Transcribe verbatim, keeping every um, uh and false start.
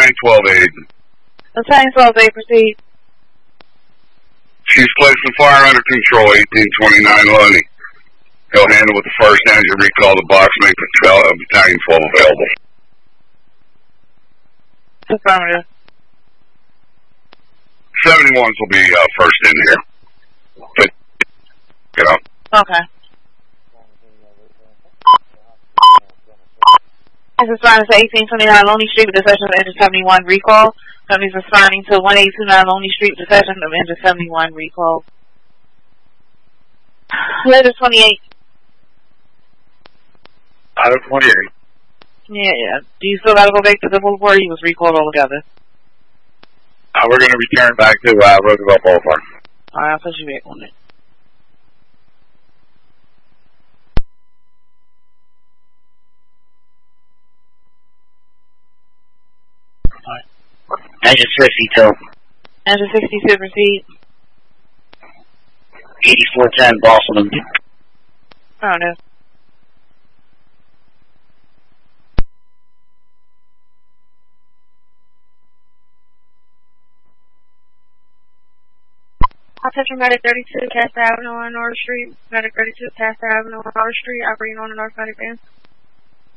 Assign twelve aid. Assign twelve aid, proceed. She's placing fire under control, eighteen twenty-nine Loney. Go handle with the first engine, recall the box, make patrol, uh, battalion twelve available. Affirmative. seventy-ones will be uh, first in here. Get up. Okay. This is assigned to eighteen twenty-nine Loney Street with the session of engine seventy-one recall. Company's assigning to one eight two nine Loney Street with the session of engine seventy-one recall. Letter twenty-eight. Out of twenty-eight. Yeah, yeah. Do you still gotta go back to the boulevard or you was recalled altogether? Uh, we're going to return back to uh, Roosevelt Boulevard. Alright, I'll put you back on it. Engine sixty-two. Engine sixty-two, proceed. eighty-four ten Boston. Oh, no. Attention Medic thirty-two, Cast Avenue on North Street. Medic thirty-two, Cast Avenue on North Street, operating on the North Medic van.